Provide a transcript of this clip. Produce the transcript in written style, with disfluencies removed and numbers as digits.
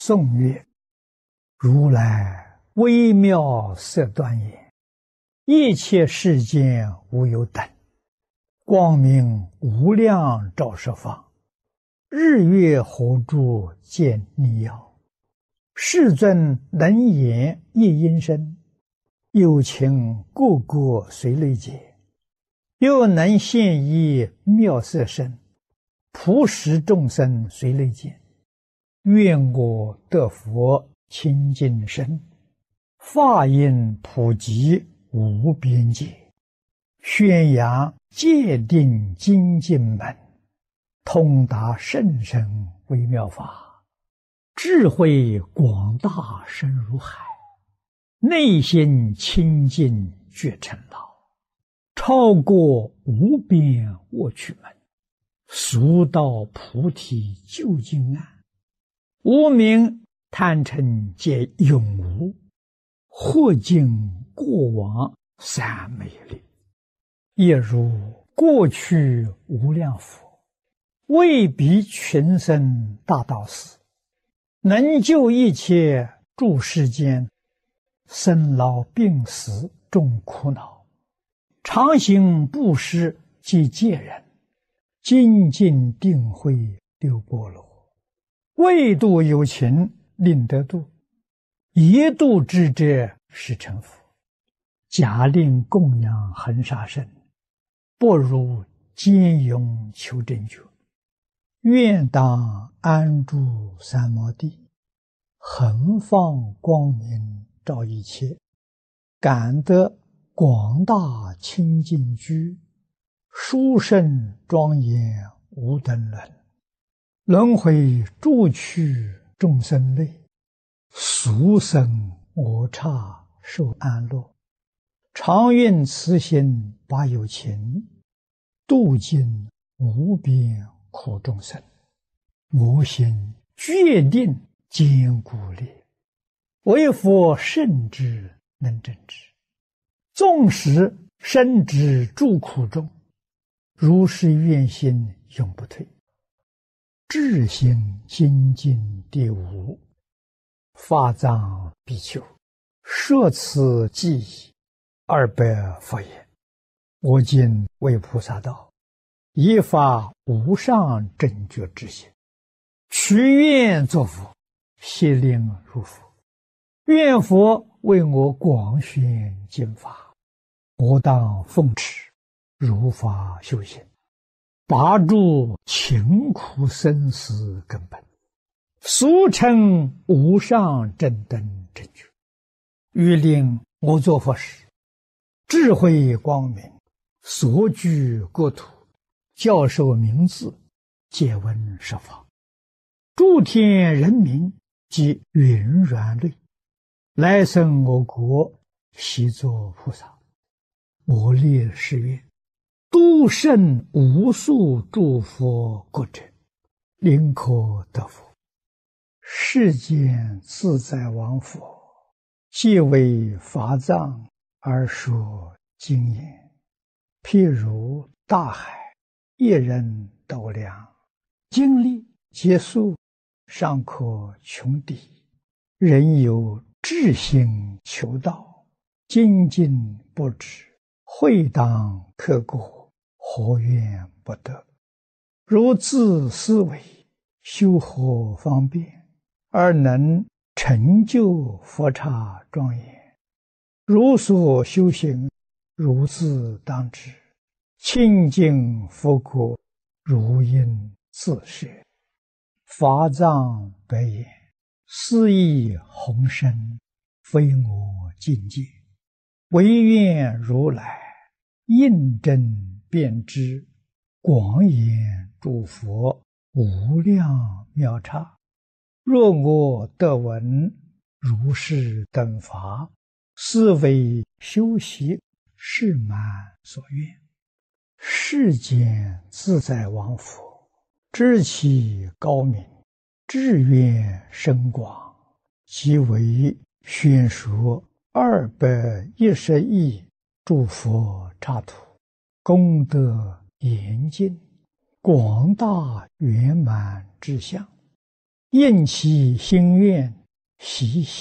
颂曰：如来微妙色端严，一切世间无有等，光明无量照十方，日月火柱见逆耀。世尊能言一音声，有情个个随类解，又能现一妙色身，普使众生随类见。愿我得佛清净身，法音普及无边界，宣扬戒定精进门，通达甚深微妙法，智慧广大深如海，内心清净觉成老，超过无边卧趣门，速到菩提究竟岸。无明贪嗔皆永无，或尽过往三昧力，也如过去无量佛，为彼群生大道士，能救一切诸世间生老病死众苦恼，常行布施及戒人，精进定慧六波罗，为度有情令得度，一度之者是成佛。假令供养恒沙身，不如坚勇求真觉。愿当安住三摩地，恒放光明照一切，感得广大清净居，殊胜庄严无等伦。轮回诸趣众生类，俗生我刹受安乐。常愿慈心把有情，度尽无边苦众生。我心决定坚固力，为佛圣智能正之。纵使身之诸苦中，如是愿心永不退。智心精进第五，法藏比丘，摄此记忆200佛言：我今为菩萨道，以发无上正觉之心，许愿作佛，悉令如佛。愿佛为我广宣经法，我当奉持，如法修行，拔除勤苦生死根本，俗称无上正等正觉。欲令我作佛时，智慧光明，所居国土，教授名字，皆闻十方。诸天人民及云软类，来生我国，悉作菩萨。我立誓愿，度胜无数诸佛国者，临可得佛。世间自在王佛，既为法藏而说经言，譬如大海，一人斗量，经历结束，尚可穷底。人有志心求道，精进不止，会当刻过，何怨不得？如自思维，修何方便，而能成就佛刹庄严？如所修行，如自当知，清净佛国，如应自设。法藏白言：斯亦宏深，非我境界，唯愿如来印证遍知，广演诸佛无量妙刹。若我得闻如是等法，是为修习是满所愿。世间自在王佛，知其高明，志愿深广，即为宣说210亿诸佛刹土，功德严尽，广大圆满之相。 应其心愿，习习